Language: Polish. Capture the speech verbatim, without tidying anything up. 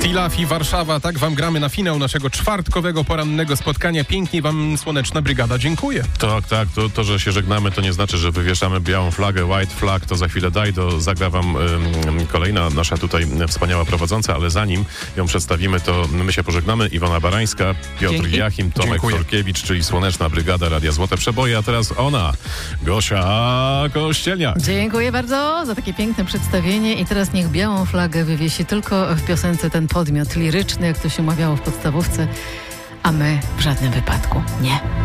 Tilaf i Warszawa, tak wam gramy na finał naszego czwartkowego porannego spotkania. Pięknie wam Słoneczna Brygada dziękuję. Tak, tak, to, to, że się żegnamy, to nie znaczy, że wywieszamy białą flagę, white flag, to za chwilę daj, do zagra wam ym, kolejna nasza tutaj wspaniała prowadząca, ale zanim ją przedstawimy, to my się pożegnamy. Iwona Barańska, Piotr Dzięki. Jachim, Tomek Dziękuję. Folkiewicz, czyli Słoneczna Brygada Radia Złote Przeboje, a teraz ona, Gosia Kościelniak. Dziękuję bardzo za takie piękne przedstawienie i teraz niech białą flagę wywiesi tylko w piosence ten podmiot liryczny, jak to się mawiało w podstawówce, a my w żadnym wypadku nie.